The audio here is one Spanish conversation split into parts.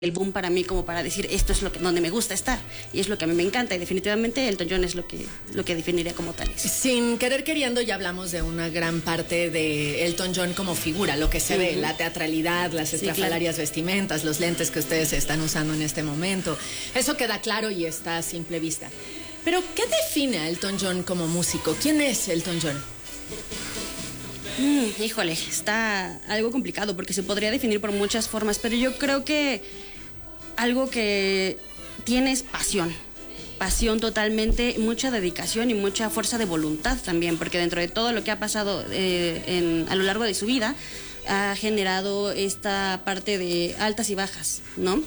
el boom para mí como para decir esto es donde me gusta estar y es lo que a mí me encanta, y definitivamente Elton John es lo que definiría como tales. Sin querer queriendo ya hablamos de una gran parte de Elton John como figura, lo que se ve, la teatralidad, las estrafalarias vestimentas, los lentes que ustedes están usando en este momento. Eso queda claro y está a simple vista. Pero ¿qué define a Elton John como músico? ¿Quién es Elton John? Híjole, está algo complicado porque se podría definir por muchas formas, pero yo creo que algo que tiene es pasión totalmente, mucha dedicación y mucha fuerza de voluntad también, porque dentro de todo lo que ha pasado a lo largo de su vida ha generado esta parte de altas y bajas, ¿no?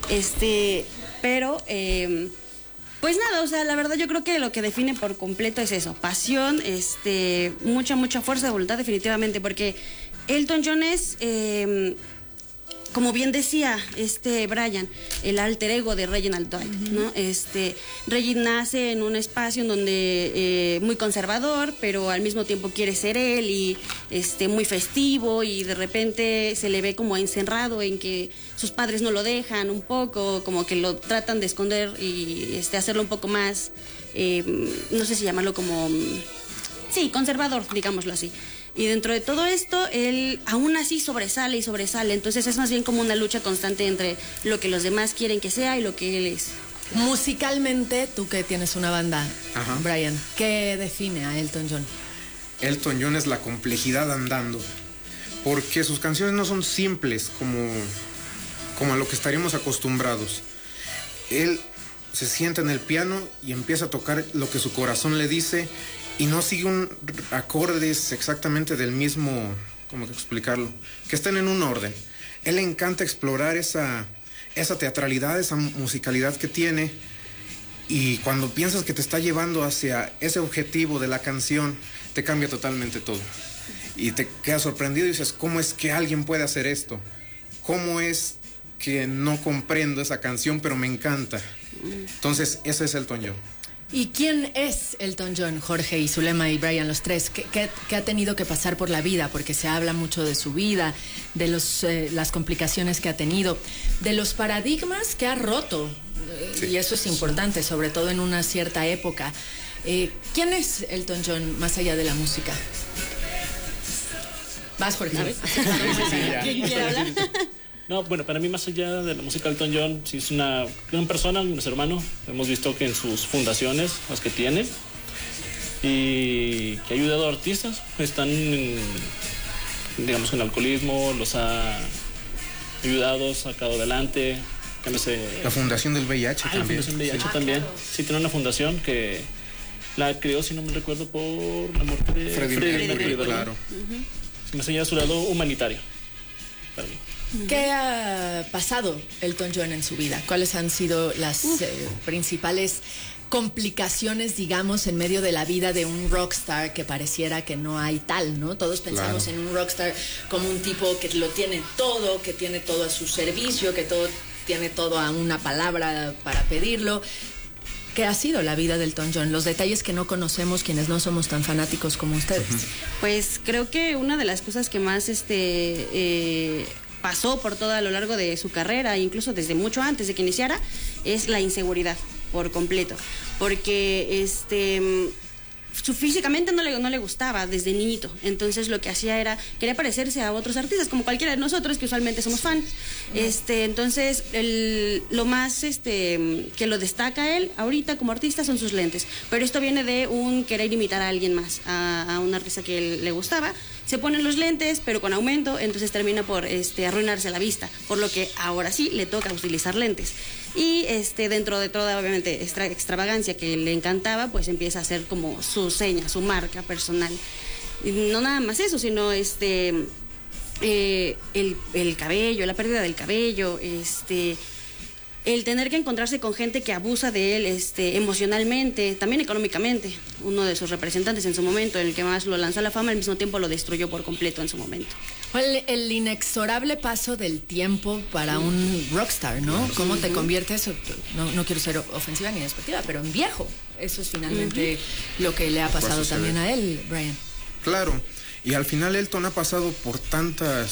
Pero pues nada, o sea, la verdad yo creo que lo que define por completo es eso, pasión, mucha fuerza de voluntad definitivamente, porque Elton John es, como bien decía Brian, el alter ego de Reginald Dwight, ¿no? Reggie nace en un espacio en donde muy conservador, pero al mismo tiempo quiere ser él y muy festivo, y de repente se le ve como encerrado en que sus padres no lo dejan un poco, como que lo tratan de esconder y hacerlo un poco más, no sé si llamarlo como, sí, conservador, digámoslo así. Y dentro de todo esto, él aún así sobresale y sobresale. Entonces es más bien como una lucha constante entre lo que los demás quieren que sea y lo que él es. Musicalmente, tú que tienes una banda, Brian, ¿qué define a Elton John? Elton John es la complejidad andando, porque sus canciones no son simples como a lo que estaríamos acostumbrados. Él se sienta en el piano y empieza a tocar lo que su corazón le dice, y no sigue un acordes exactamente del mismo, ¿cómo explicarlo? Que estén en un orden. Él le encanta explorar esa teatralidad, esa musicalidad que tiene, y cuando piensas que te está llevando hacia ese objetivo de la canción, te cambia totalmente todo. Y te quedas sorprendido y dices, ¿cómo es que alguien puede hacer esto? ¿Cómo es que no comprendo esa canción, pero me encanta? Entonces, ese es Elton John. ¿Y quién es Elton John, Jorge y Zulema y Brian, los tres? ¿Qué ha tenido que pasar por la vida? Porque se habla mucho de su vida, de las complicaciones que ha tenido, de los paradigmas que ha roto, y eso es importante, sobre todo en una cierta época. ¿Quién es Elton John más allá de la música? Vas, Jorge. ¿Quién quiere hablar? No, bueno, para mí más allá de la música, Elton John sí es una gran persona, nuestro hermano. Hemos visto que en sus fundaciones, las que tiene, y que ha ayudado a artistas, están, digamos, en alcoholismo, los ha ayudado, sacado adelante. La fundación del VIH también. La fundación del VIH también. Claro. Sí, tiene una fundación que la creó, si no me recuerdo, por la muerte de Freddie Mercury. Claro. Me enseña su lado humanitario para mí. ¿Qué ha pasado Elton John en su vida? ¿Cuáles han sido las principales complicaciones, digamos, en medio de la vida de un rockstar que pareciera que no hay tal, ¿no? Todos pensamos en un rockstar como un tipo que lo tiene todo, que tiene todo a su servicio, que tiene todo a una palabra para pedirlo. ¿Qué ha sido la vida de Elton John? Los detalles que no conocemos quienes no somos tan fanáticos como ustedes. Pues creo que una de las cosas que más pasó por todo a lo largo de su carrera, incluso desde mucho antes de que iniciara, es la inseguridad por completo, porque físicamente no le gustaba desde niñito, entonces lo que hacía era quería parecerse a otros artistas como cualquiera de nosotros que usualmente somos fans. Entonces lo más que lo destaca a él ahorita como artista son sus lentes, pero esto viene de un querer imitar a alguien más, a un artista que él le gustaba. Se ponen los lentes, pero con aumento, entonces termina por arruinarse la vista, por lo que ahora sí le toca utilizar lentes. Y dentro de toda, obviamente, extravagancia que le encantaba, pues empieza a hacer como su seña, su marca personal. Y no nada más eso, sino el cabello, la pérdida del cabello, el tener que encontrarse con gente que abusa de él emocionalmente, también económicamente. Uno de sus representantes en su momento, el que más lo lanzó a la fama, al mismo tiempo lo destruyó por completo en su momento. El inexorable paso del tiempo para un rockstar, ¿no? ¿Cómo te conviertes, no quiero ser ofensiva ni despectiva, pero en viejo? Eso es finalmente lo que le ha pasado también a él, Brian. Claro, y al final Elton ha pasado por tantas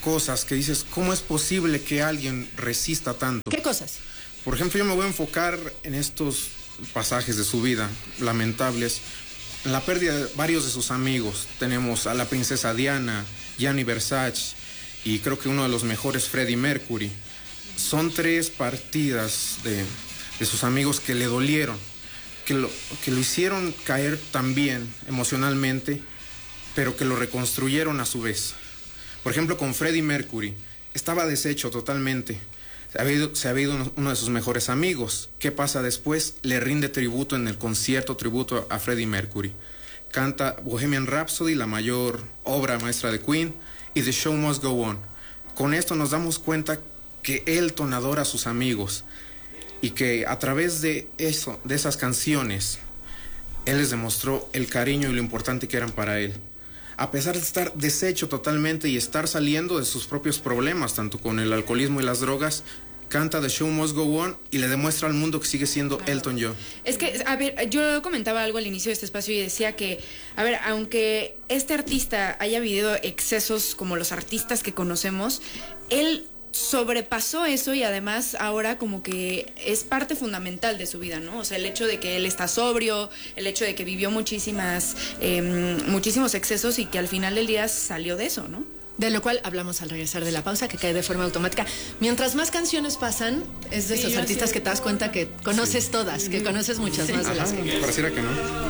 cosas que dices, ¿cómo es posible que alguien resista tanto? ¿Qué cosas? Por ejemplo, yo me voy a enfocar en estos pasajes de su vida lamentables, en la pérdida de varios de sus amigos. Tenemos a la princesa Diana, Gianni Versace y creo que uno de los mejores, Freddie Mercury. Son 3 partidas de sus amigos que le dolieron, que lo hicieron caer también emocionalmente, pero que lo reconstruyeron a su vez. Por ejemplo, con Freddie Mercury, estaba deshecho totalmente. Se había ido uno de sus mejores amigos. ¿Qué pasa después? Le rinde tributo en el concierto tributo a Freddie Mercury. Canta Bohemian Rhapsody, la mayor obra maestra de Queen, y The Show Must Go On. Con esto nos damos cuenta que Elton adora a sus amigos y que a través de eso, de esas canciones, él les demostró el cariño y lo importante que eran para él. A pesar de estar deshecho totalmente y estar saliendo de sus propios problemas, tanto con el alcoholismo y las drogas, canta The Show Must Go On y le demuestra al mundo que sigue siendo Elton John. Es que, a ver, yo comentaba algo al inicio de este espacio y decía que, a ver, aunque este artista haya vivido excesos como los artistas que conocemos, él sobrepasó eso y además ahora como que es parte fundamental de su vida, ¿no? O sea, el hecho de que él está sobrio, el hecho de que vivió muchísimos excesos y que al final del día salió de eso, ¿no? De lo cual hablamos al regresar de la pausa, que cae de forma automática. Mientras más canciones pasan, es de esos artistas que te das cuenta que conoces todas, que conoces muchas más de las que... Pareciera que no.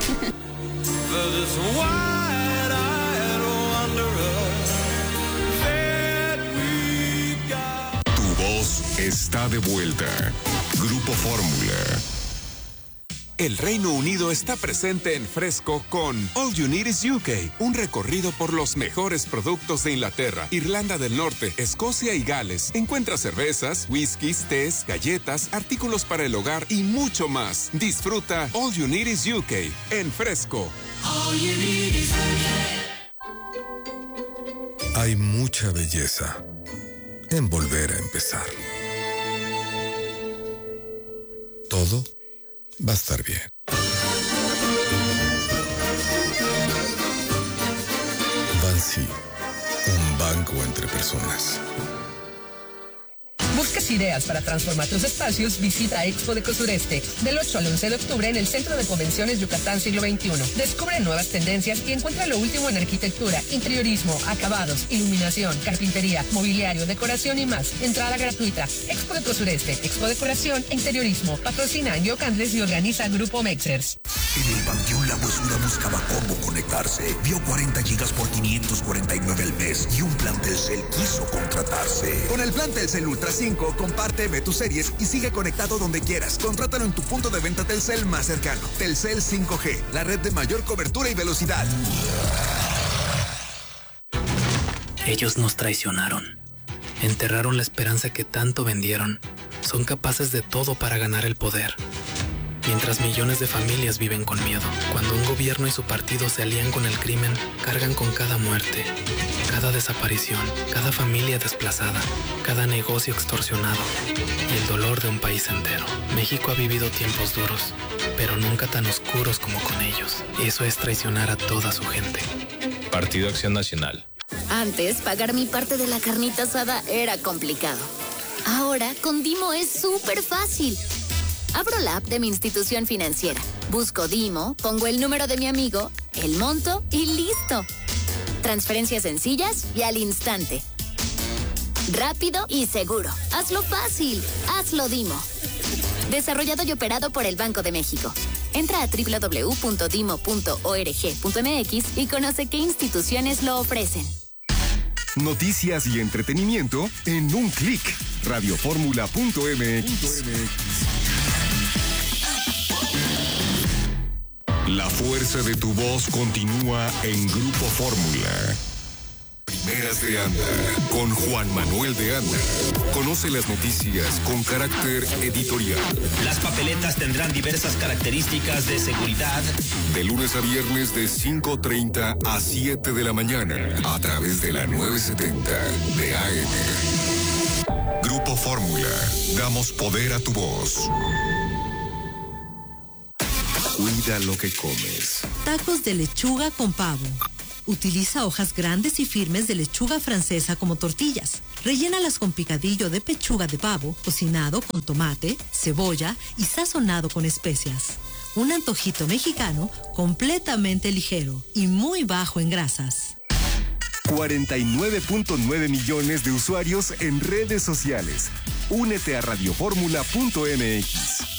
Tu voz está de vuelta. Grupo Fórmula. El Reino Unido está presente en Fresco con All You Need Is UK, un recorrido por los mejores productos de Inglaterra, Irlanda del Norte, Escocia y Gales. Encuentra cervezas, whiskies, tés, galletas, artículos para el hogar y mucho más. Disfruta All You Need Is UK en Fresco. All you need is UK. Hay mucha belleza en volver a empezar. Todo va a estar bien. Bansi, un banco entre personas. ¿Buscas ideas para transformar tus espacios? Visita Expo Deco Sureste del 8 al 11 de octubre en el Centro de Convenciones Yucatán Siglo XXI. Descubre nuevas tendencias y encuentra lo último en arquitectura, interiorismo, acabados, iluminación, carpintería, mobiliario, decoración y más. Entrada gratuita. Expo Deco Sureste, Expo Decoración e Interiorismo. Patrocina Yo Candles y organiza Grupo Mexers. En el Panteón La Huesuda buscaba cómo conectarse. Vio 40 gigas por 549 al mes y un plan Telcel quiso contratarse. Con el plan Telcel Ultra 5, comparte, ve tus series y sigue conectado donde quieras. Contrátalo en tu punto de venta Telcel más cercano. Telcel 5G, la red de mayor cobertura y velocidad. Ellos nos traicionaron. Enterraron la esperanza que tanto vendieron. Son capaces de todo para ganar el poder. Mientras millones de familias viven con miedo. Cuando un gobierno y su partido se alían con el crimen, cargan con cada muerte, cada desaparición, cada familia desplazada, cada negocio extorsionado y el dolor de un país entero. México ha vivido tiempos duros, pero nunca tan oscuros como con ellos. Eso es traicionar a toda su gente. Partido Acción Nacional. Antes, pagar mi parte de la carnita asada era complicado. Ahora, con Dimo es súper fácil. Abro la app de mi institución financiera, busco Dimo, pongo el número de mi amigo, el monto y listo. Transferencias sencillas y al instante. Rápido y seguro. Hazlo fácil. Hazlo Dimo. Desarrollado y operado por el Banco de México. Entra a www.dimo.org.mx y conoce qué instituciones lo ofrecen. Noticias y entretenimiento en un clic. Radioformula.mx. La fuerza de tu voz continúa en Grupo Fórmula. Primeras de Anda, con Juan Manuel de Anda. Conoce las noticias con carácter editorial. Las papeletas tendrán diversas características de seguridad. De lunes a viernes de 5:30 a 7 de la mañana, a través de la 970 de AM. Grupo Fórmula, damos poder a tu voz. Cuida lo que comes. Tacos de lechuga con pavo. Utiliza hojas grandes y firmes de lechuga francesa como tortillas. Rellénalas con picadillo de pechuga de pavo, cocinado con tomate, cebolla y sazonado con especias. Un antojito mexicano completamente ligero y muy bajo en grasas. 49.9 millones de usuarios en redes sociales. Únete a radioformula.mx.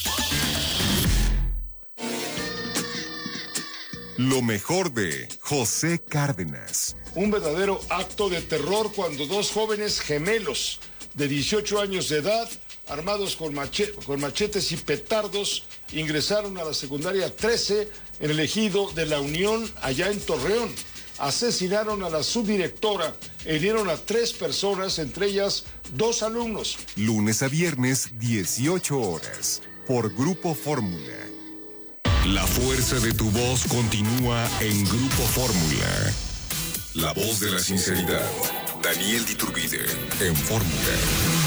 Lo mejor de José Cárdenas. Un verdadero acto de terror cuando dos jóvenes gemelos de 18 años de edad, armados con machetes y petardos, ingresaron a la secundaria 13 en el ejido de La Unión, allá en Torreón. Asesinaron a la subdirectora e hirieron a 3 personas, entre ellas 2 alumnos. Lunes a viernes, 18 horas, por Grupo Fórmula. La fuerza de tu voz continúa en Grupo Fórmula. La voz de la sinceridad. Daniel Diturbide, en Fórmula.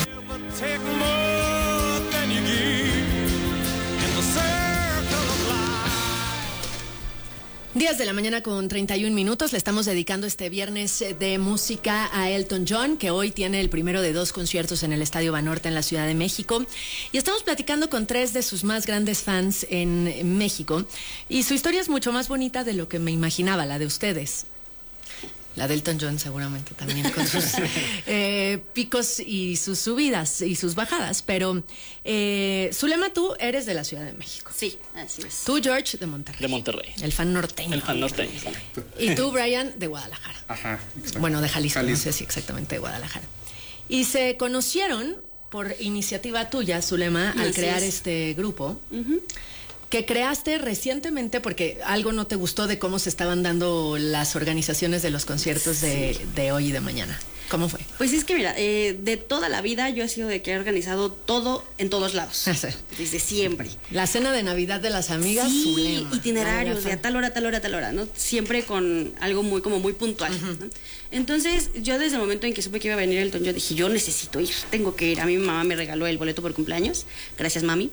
Días de la mañana con 31 minutos. Le estamos dedicando este viernes de música a Elton John, que hoy tiene el primero de 2 conciertos en el Estadio Banorte en la Ciudad de México. Y estamos platicando con 3 de sus más grandes fans en México. Y su historia es mucho más bonita de lo que me imaginaba, la de ustedes. La de Elton John seguramente también, con sus picos y sus subidas y sus bajadas. Pero, Zulema, tú eres de la Ciudad de México. Sí, así es. Tú, George, de Monterrey. De Monterrey. El fan norteño. El fan norteño. Y tú, Brian, de Guadalajara. Ajá. Exacto. Bueno, de Jalisco, no sé si exactamente de Guadalajara. Y se conocieron por iniciativa tuya, Zulema, al crear este grupo. Que creaste recientemente porque algo no te gustó de cómo se estaban dando las organizaciones de los conciertos de hoy y de mañana. ¿Cómo fue? Pues es que mira, de toda la vida yo he sido de que he organizado todo en todos lados. Desde siempre. La cena de Navidad de las amigas, sí, Zulema. Itinerarios de a tal hora, tal hora, tal hora, ¿no? Siempre con algo muy puntual, ¿no? Entonces, yo desde el momento en que supe que iba a venir Elton, yo dije, yo necesito ir, tengo que ir. A mí mi mamá me regaló el boleto por cumpleaños. Gracias, mami.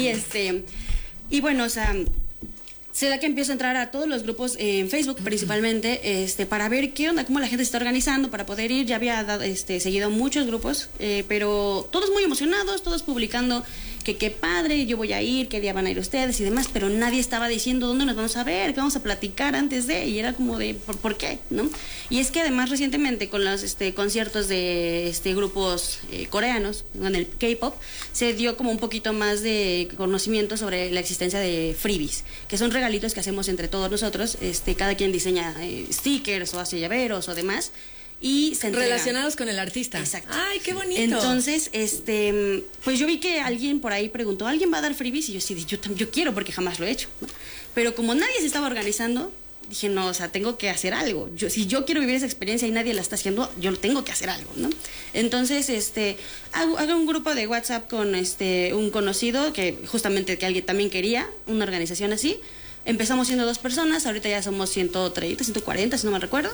Y bueno, o sea, se da que empiezo a entrar a todos los grupos en Facebook principalmente, para ver qué onda, cómo la gente se está organizando para poder ir. Ya había seguido muchos grupos, pero todos muy emocionados, todos publicando que qué padre, yo voy a ir, qué día van a ir ustedes y demás, pero nadie estaba diciendo dónde nos vamos a ver, qué vamos a platicar antes de, y era como de, ¿por qué? ¿No? Y es que además recientemente con los conciertos de grupos coreanos, en el K-pop, se dio como un poquito más de conocimiento sobre la existencia de freebies, que son regalitos que hacemos entre todos nosotros, cada quien diseña stickers o hace llaveros o demás, y se entregan. Relacionados con el artista. Exacto. Ay, qué bonito. Entonces, pues yo vi que alguien por ahí preguntó, ¿alguien va a dar freebies? Y yo sí, yo quiero porque jamás lo he hecho, ¿no? Pero como nadie se estaba organizando, dije, no, o sea, tengo que hacer algo. Si yo quiero vivir esa experiencia y nadie la está haciendo, yo tengo que hacer algo, ¿no? Entonces, hago un grupo de WhatsApp con un conocido que justamente que alguien también quería, una organización así. Empezamos siendo 2 personas, ahorita ya somos 130, 140, si no mal recuerdo.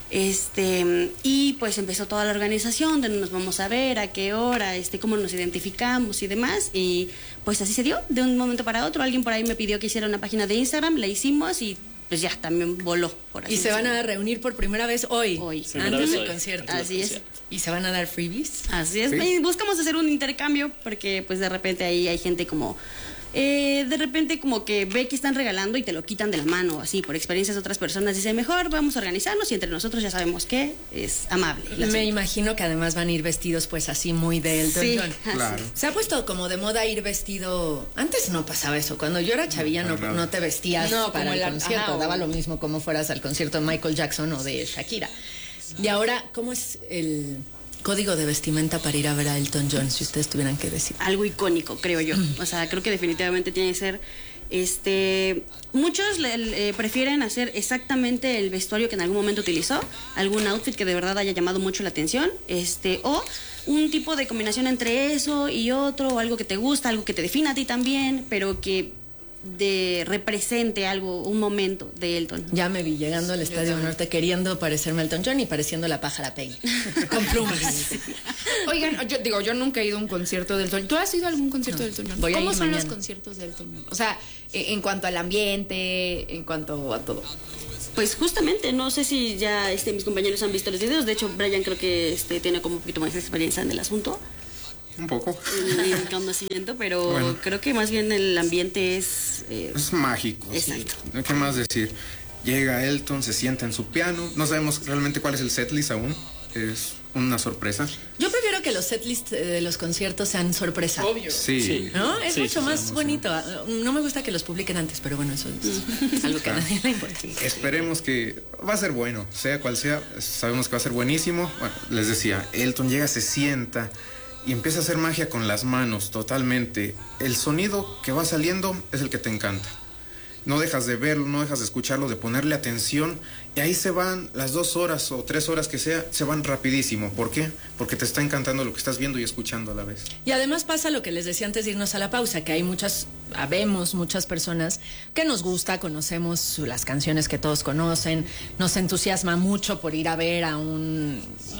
Y pues empezó toda la organización, de nos vamos a ver, a qué hora, cómo nos identificamos y demás, y pues así se dio, de un momento para otro. Alguien por ahí me pidió que hiciera una página de Instagram, la hicimos y pues ya también voló por ahí. Y se van a reunir por primera vez hoy. Antes del concierto. Así es. ¿Y se van a dar freebies? Así es. Sí. Buscamos hacer un intercambio porque pues de repente ahí hay gente como... de repente como que ve que están regalando y te lo quitan de la mano, así, por experiencias de otras personas. Dice, mejor vamos a organizarnos y entre nosotros ya sabemos que es amable. Me imagino que además van a ir vestidos pues así muy de Elton John. Claro. Se ha puesto como de moda ir vestido... Antes no pasaba eso. Cuando yo era chavilla no te vestías para el concierto. Daba lo mismo como fueras al concierto de Michael Jackson o de Shakira. Y ahora, ¿cómo es el código de vestimenta para ir a ver a Elton John, si ustedes tuvieran que decir? Algo icónico, creo yo. O sea, creo que definitivamente tiene que ser... muchos prefieren hacer exactamente el vestuario que en algún momento utilizó, algún outfit que de verdad haya llamado mucho la atención, o un tipo de combinación entre eso y otro, o algo que te gusta, algo que te defina a ti también, pero que represente algo, un momento de Elton. Ya me vi llegando al Estadio Norte queriendo parecerme a Elton John y pareciendo la pájara Peggy con plumas. Oigan, yo nunca he ido a un concierto de Elton. ¿Tú has ido a algún concierto de Elton John? ¿Cómo son los conciertos de Elton John? O sea, en cuanto al ambiente, en cuanto a todo. Pues justamente, no sé si ya mis compañeros han visto los videos. De hecho, Brian creo que tiene como un poquito más de experiencia en el asunto. Un poco. En el conocimiento, pero bueno, creo que más bien el ambiente es mágico. Exacto. Sí. ¿Qué más decir? Llega Elton, se sienta en su piano. No sabemos realmente cuál es el setlist aún. Es una sorpresa. Yo prefiero que los setlists de los conciertos sean sorpresa. Obvio. Sí. ¿No? Es mucho más bonito. No me gusta que los publiquen antes, pero bueno, eso es algo que a nadie le importa. Esperemos que va a ser bueno, sea cual sea. Sabemos que va a ser buenísimo. Bueno, les decía, Elton llega, se sienta y empieza a hacer magia con las manos totalmente. El sonido que va saliendo es el que te encanta. No dejas de verlo, no dejas de escucharlo, de ponerle atención. Y ahí se van las 2 horas o 3 horas que sea, se van rapidísimo. ¿Por qué? Porque te está encantando lo que estás viendo y escuchando a la vez. Y además pasa lo que les decía antes de irnos a la pausa, que hay habemos muchas personas que nos gusta, conocemos las canciones que todos conocen, nos entusiasma mucho por ir a ver a un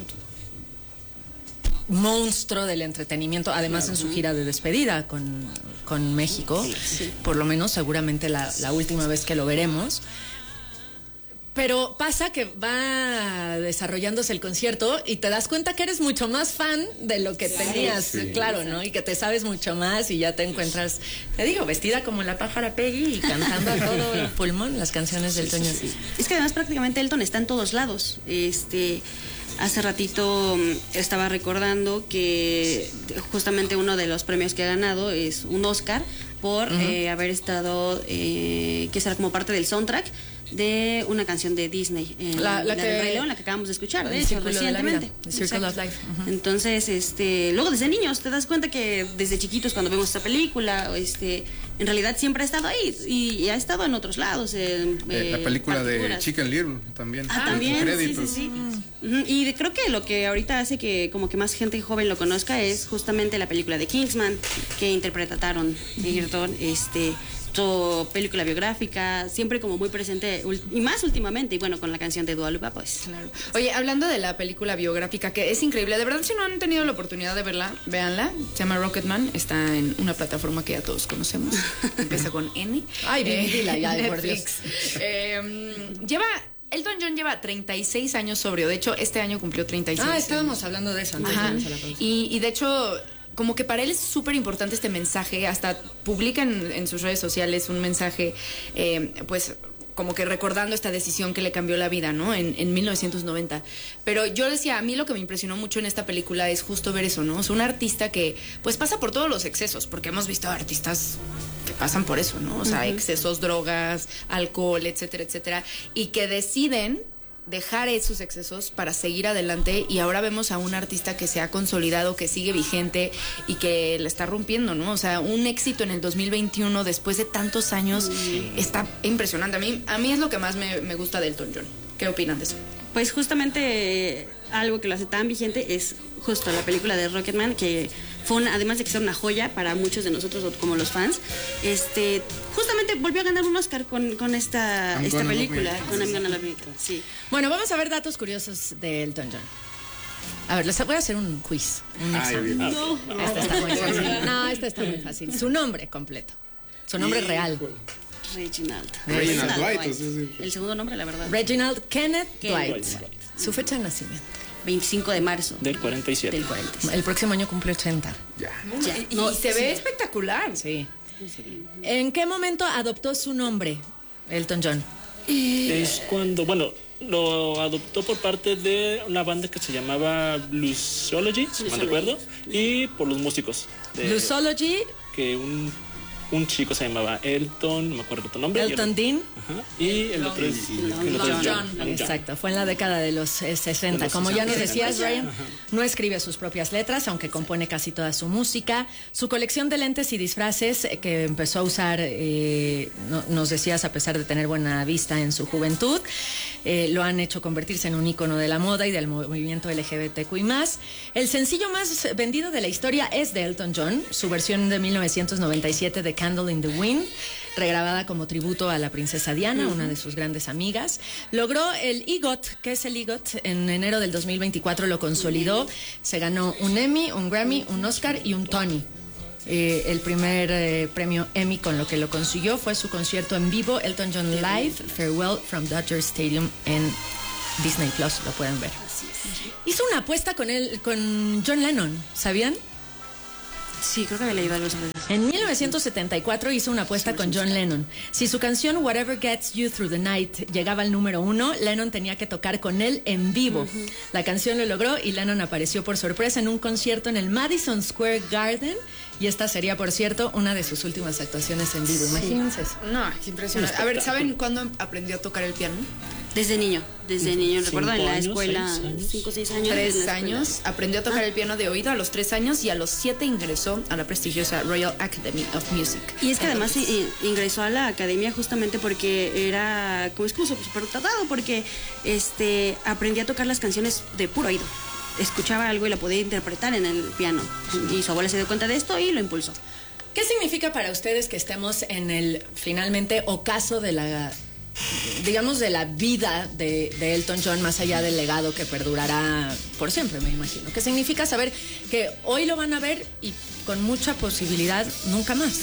monstruo del entretenimiento, además en su gira de despedida con México, por lo menos seguramente la última vez que lo veremos. Pero pasa que va desarrollándose el concierto y te das cuenta que eres mucho más fan de lo que tenías, claro, ¿no? Y que te sabes mucho más y ya te encuentras, te digo, vestida como la pájara Peggy y cantando a todo el pulmón las canciones del Toño. Es que además prácticamente Elton está en todos lados. Hace ratito estaba recordando que justamente uno de los premios que ha ganado es un Oscar por haber estado, que será como parte del soundtrack de una canción de Disney, la del Rey León, la que acabamos de escuchar, de hecho, recientemente. Circle of Life. Entonces, luego desde niños te das cuenta que desde chiquitos cuando vemos esta película, en realidad siempre ha estado ahí y ha estado en otros lados. La película de Chicken Little también. También, créditos. sí. Y creo que lo que ahorita hace que como que más gente joven lo conozca es justamente la película de Kingsman que interpretaron Egerton, su película biográfica, siempre como muy presente y más últimamente, y bueno, con la canción de Dua Lipa, pues. Claro. Oye, hablando de la película biográfica, que es increíble, de verdad si no han tenido la oportunidad de verla, véanla, se llama Rocketman, está en una plataforma que ya todos conocemos, empieza con N. Ay, dila ya, por Dios. Elton John lleva 36 años sobrio, de hecho este año cumplió 36 años. Estábamos hablando de eso antes. Y de hecho, como que para él es súper importante este mensaje, hasta publica en sus redes sociales un mensaje, pues como que recordando esta decisión que le cambió la vida, ¿no? En 1990. Pero yo decía, a mí lo que me impresionó mucho en esta película es justo ver eso, ¿no? Es un artista que pues pasa por todos los excesos, porque hemos visto artistas que pasan por eso, ¿no? O sea, excesos, drogas, alcohol, etcétera, etcétera, y que deciden dejar esos excesos para seguir adelante, y ahora vemos a un artista que se ha consolidado, que sigue vigente y que la está rompiendo, ¿no? O sea, un éxito en el 2021 después de tantos años está impresionante. A mí es lo que más me gusta de Elton John. ¿Qué opinan de eso? Pues justamente algo que lo hace tan vigente es justo la película de Rocketman, que fue además de que sea una joya para muchos de nosotros como los fans, justamente volvió a ganar un Oscar con esta película, con I'm Gonna Love You. Sí. Bueno, vamos a ver datos curiosos de Elton John. A ver, les voy a hacer un quiz, un examen. Esta está muy fácil. No, esta está muy fácil. Su nombre completo, su nombre real. Reginald Dwight. El segundo nombre, la verdad. Reginald Kenneth Dwight. Su fecha de nacimiento. 25 de marzo. Del 47. El próximo año cumple 80. Y se ve espectacular. Sí. ¿En qué momento adoptó su nombre, Elton John? Es cuando, lo adoptó por parte de una banda que se llamaba Bluesology, si mal recuerdo, y por los músicos. Bluesology. Que un chico se llamaba Elton, no me acuerdo tu nombre. Elton Dean. Y el otro es John. Exacto, fue en la década de los 60. Como ya nos decías, Ryan, no escribe sus propias letras, aunque compone casi toda su música. Su colección de lentes y disfraces que empezó a usar, nos decías, a pesar de tener buena vista en su juventud, lo han hecho convertirse en un ícono de la moda y del movimiento LGBTQI+. El sencillo más vendido de la historia es de Elton John, su versión de 1997 de Candle in the Wind, regrabada como tributo a la princesa Diana, una de sus grandes amigas. Logró el EGOT. ¿Qué es el EGOT? En enero del 2024 lo consolidó. Se ganó un Emmy, un Grammy, un Oscar y un Tony. El primer premio Emmy con lo que lo consiguió fue su concierto en vivo, Elton John Live, Farewell from Dodger Stadium en Disney Plus, lo pueden ver. Hizo una apuesta con John Lennon, ¿sabían? Sí, creo que había leído algo sobre eso. En 1974 hizo una apuesta con John Lennon. Si su canción Whatever Gets You Through the Night llegaba al número 1, Lennon tenía que tocar con él en vivo. La canción lo logró y Lennon apareció por sorpresa en un concierto en el Madison Square Garden. Y esta sería, por cierto, una de sus últimas actuaciones en vivo. Imagínense eso. No, es impresionante. A ver, ¿saben cuándo aprendió a tocar el piano? Desde niño. Recuerdo en la escuela, 5 o 6 años. 3 años. Aprendió a tocar el piano de oído a los 3 años y a los 7 ingresó a la prestigiosa Royal Academy of Music. Y es que además ingresó a la academia justamente porque era, como es como súper tratado, porque aprendía a tocar las canciones de puro oído. Escuchaba algo y la podía interpretar en el piano. Y su abuela se dio cuenta de esto y lo impulsó. ¿Qué significa para ustedes que estemos en el, finalmente, ocaso de la, digamos, de la vida de Elton John, más allá del legado que perdurará por siempre, me imagino? ¿Qué significa saber que hoy lo van a ver y con mucha posibilidad nunca más?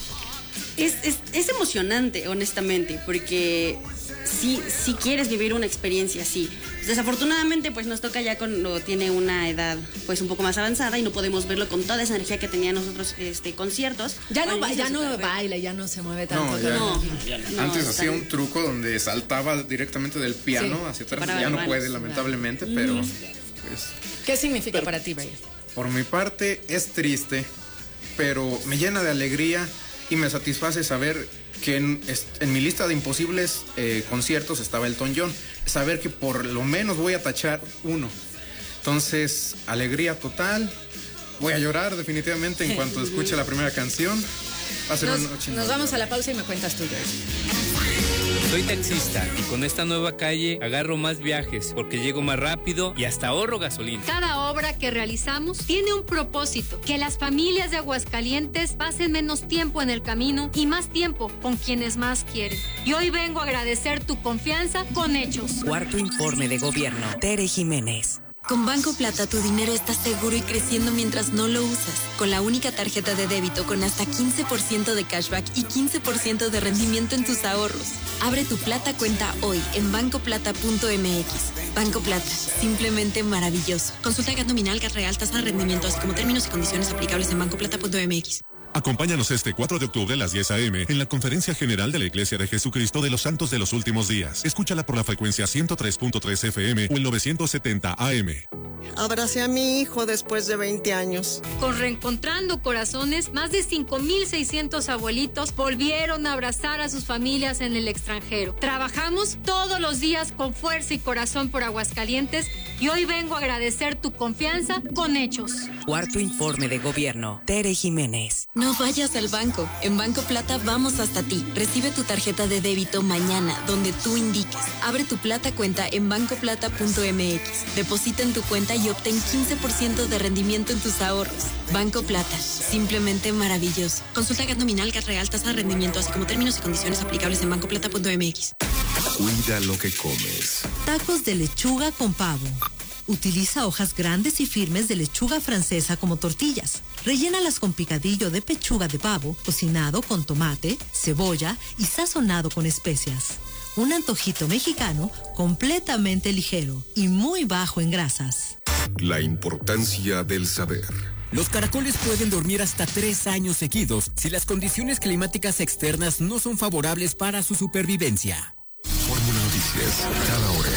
Es emocionante, honestamente, porque si quieres vivir una experiencia así. Desafortunadamente, pues nos toca ya cuando tiene una edad pues un poco más avanzada y no podemos verlo con toda esa energía que tenía nosotros conciertos. Ya no baila, ya no se mueve tanto. No. Antes hacía un truco donde saltaba directamente del piano hacia atrás. Ya no puede, lamentablemente, pero... Pues, ¿qué significa para ti, Brian? Por mi parte, es triste, pero me llena de alegría y me satisface saber que en mi lista de imposibles conciertos estaba Elton John. Saber que por lo menos voy a tachar uno. Entonces, alegría total. Voy a llorar definitivamente en cuanto escuche la primera canción. Va a ser una noche. Nos vamos a la pausa y me cuentas tú, George. Soy taxista y con esta nueva calle agarro más viajes porque llego más rápido y hasta ahorro gasolina. Cada obra que realizamos tiene un propósito, que las familias de Aguascalientes pasen menos tiempo en el camino y más tiempo con quienes más quieren. Y hoy vengo a agradecer tu confianza con hechos. Cuarto informe de gobierno. Tere Jiménez. Con Banco Plata tu dinero está seguro y creciendo mientras no lo usas. Con la única tarjeta de débito con hasta 15% de cashback y 15% de rendimiento en tus ahorros. Abre tu Plata cuenta hoy en bancoplata.mx. Banco Plata, simplemente maravilloso. Consulta GAT nominal, GAT real, tasa de rendimiento, así como términos y condiciones aplicables en bancoplata.mx. Acompáñanos este 4 de octubre a las 10 a.m. en la Conferencia General de la Iglesia de Jesucristo de los Santos de los Últimos Días. Escúchala por la frecuencia 103.3 FM o el 970 AM. Abracé a mi hijo después de 20 años. Con Reencontrando Corazones, más de 5,600 abuelitos volvieron a abrazar a sus familias en el extranjero. Trabajamos todos los días con fuerza y corazón por Aguascalientes y hoy vengo a agradecer tu confianza con hechos. Cuarto informe de gobierno. Tere Jiménez. No vayas al banco. En Banco Plata vamos hasta ti. Recibe tu tarjeta de débito mañana, donde tú indiques. Abre tu Plata cuenta en bancoplata.mx. Deposita en tu cuenta y obtén 15% de rendimiento en tus ahorros. Banco Plata, simplemente maravilloso. Consulta GAT nominal, GAT real, tasa de rendimiento, así como términos y condiciones aplicables en bancoplata.mx. Cuida lo que comes. Tacos de lechuga con pavo. Utiliza hojas grandes y firmes de lechuga francesa como tortillas. Rellénalas con picadillo de pechuga de pavo, cocinado con tomate, cebolla y sazonado con especias. Un antojito mexicano completamente ligero y muy bajo en grasas. La importancia del saber. Los caracoles pueden dormir hasta 3 años seguidos si las condiciones climáticas externas no son favorables para su supervivencia. Fórmula Noticias, cada hora.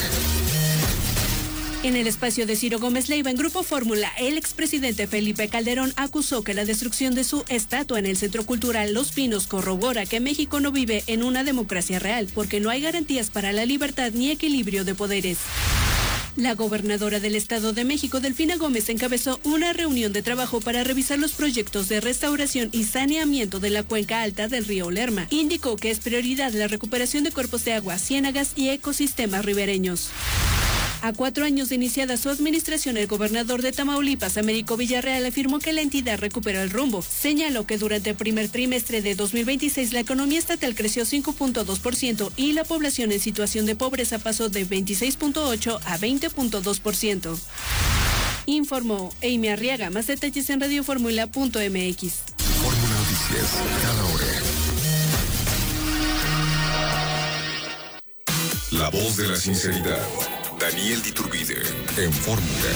En el espacio de Ciro Gómez Leiva en Grupo Fórmula, el expresidente Felipe Calderón acusó que la destrucción de su estatua en el Centro Cultural Los Pinos corrobora que México no vive en una democracia real, porque no hay garantías para la libertad ni equilibrio de poderes. La gobernadora del Estado de México, Delfina Gómez, encabezó una reunión de trabajo para revisar los proyectos de restauración y saneamiento de la cuenca alta del río Lerma. Indicó que es prioridad la recuperación de cuerpos de agua, ciénagas y ecosistemas ribereños. A 4 años de iniciada su administración, el gobernador de Tamaulipas, Américo Villarreal, afirmó que la entidad recuperó el rumbo. Señaló que durante el primer trimestre de 2026 la economía estatal creció 5.2% y la población en situación de pobreza pasó de 26.8 a 20.2%. Informó Amy Arriaga. Más detalles en radioformula.mx. noticias cada hora. La voz de la sinceridad. Daniel Diturbide en Fórmula.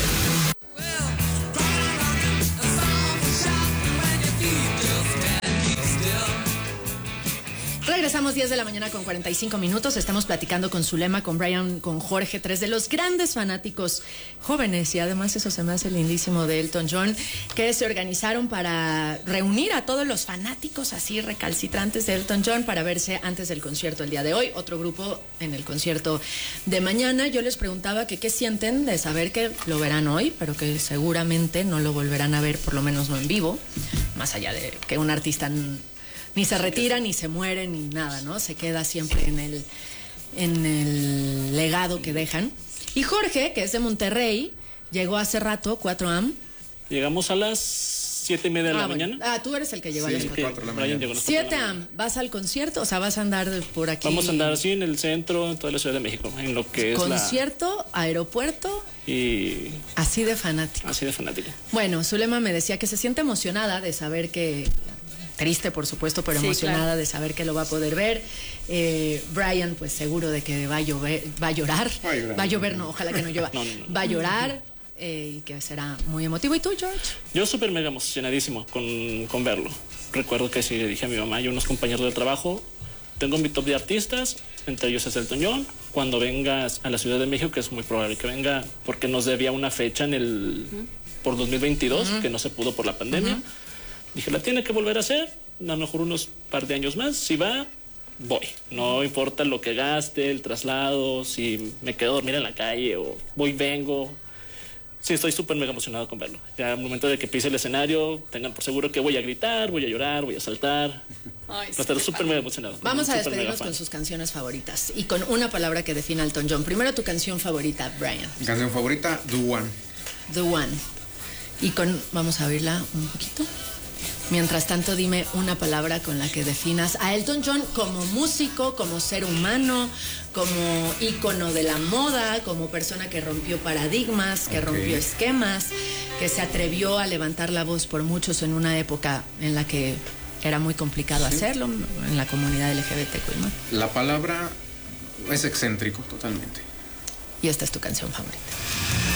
Regresamos 10 de la mañana con 45 minutos. Estamos platicando con Zulema, con Brian, con Jorge, tres de los grandes fanáticos jóvenes, y además eso se me hace lindísimo, de Elton John, que se organizaron para reunir a todos los fanáticos así recalcitrantes de Elton John para verse antes del concierto el día de hoy. Otro grupo en el concierto de mañana. Yo les preguntaba que qué sienten de saber que lo verán hoy, pero que seguramente no lo volverán a ver, por lo menos no en vivo, más allá de que un artista ni se retira, ni se muere, ni nada, ¿no? Se queda siempre en el legado que dejan. Y Jorge, que es de Monterrey, llegó hace rato, 4am. Llegamos a las 7:30 de la mañana. Ah, tú eres el que llegó a las 4 de la mañana. 7am, ¿vas al concierto? O sea, ¿vas a andar por aquí? Vamos a andar así en el centro, en toda la Ciudad de México, en lo que es concierto, aeropuerto. Y así de fanático. Así de fanático. Bueno, Zulema me decía que se siente emocionada de saber que... Triste, por supuesto, pero sí, emocionada, claro, de saber que lo va a poder ver. Brian, pues seguro de que va a llorar. Va a llover, no, ojalá que no llueva. No. Va a llorar y que será muy emotivo. ¿Y tú, George? Yo súper mega emocionadísimo con verlo. Recuerdo que sí le dije a mi mamá y a unos compañeros de trabajo, tengo mi top de artistas, entre ellos es Elton John. Cuando vengas a la Ciudad de México, que es muy probable que venga, porque nos debía una fecha por 2022, que no se pudo por la pandemia. Dije, la tiene que volver a hacer, a lo mejor unos par de años más. Si va, voy. No importa lo que gaste, el traslado, si me quedo a dormir en la calle o vengo. Sí, estoy súper mega emocionado con verlo. Ya al momento de que pise el escenario, tengan por seguro que voy a gritar, voy a llorar, voy a saltar. Voy a estar súper mega emocionado. Vamos a despedirnos con sus canciones favoritas y con una palabra que defina a Elton John. Primero, tu canción favorita, Brian. Mi canción favorita, The One. The One. Y vamos a oírla un poquito. Mientras tanto, dime una palabra con la que definas a Elton John como músico, como ser humano, como ícono de la moda, como persona que rompió paradigmas, que rompió esquemas, que se atrevió a levantar la voz por muchos en una época en la que era muy complicado hacerlo, en la comunidad LGBTQ+. La palabra es excéntrico, totalmente. Y esta es tu canción favorita.